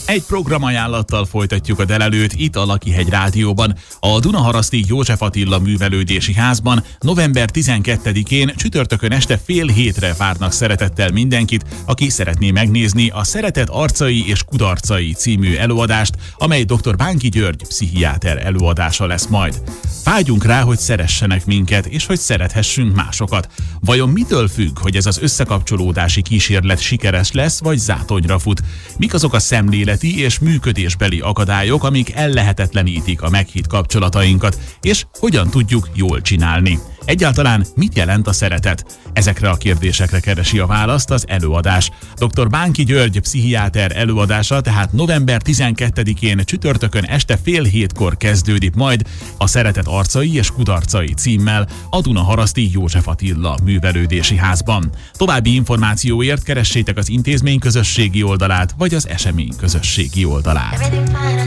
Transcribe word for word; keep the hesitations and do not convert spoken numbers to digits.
Egy programajánlattal folytatjuk a délelőtt itt a Lakihegy Rádióban. A Dunaharaszti József Attila Művelődési Házban november tizenkettedikén csütörtökön este fél hétre várnak szeretettel mindenkit, aki szeretné megnézni a Szeretet arcai és kudarcai című előadást, amely dr. Bánki György pszichiáter előadása lesz majd. Vágyunk rá, hogy szeressenek minket, és hogy szerethessünk másokat. Vajon mitől függ, hogy ez az összekapcsolódási kísérlet sikeres lesz, vagy zátonyra fut? Mik azok a szemléleti és működésbeli akadályok, amik ellehetetlenítik a meghitt kapcsolatainkat, és hogyan tudjuk jól csinálni? Egyáltalán mit jelent a szeretet? Ezekre a kérdésekre keresi a választ az előadás. dr. Bánki György pszichiáter előadása tehát november tizenkettedikén csütörtökön este fél hétkor kezdődik majd a Szeretet arcai és kudarcai címmel a Dunaharaszti József Attila Művelődési Házban. További információért keressétek az intézmény közösségi oldalát vagy az esemény közösségi oldalát.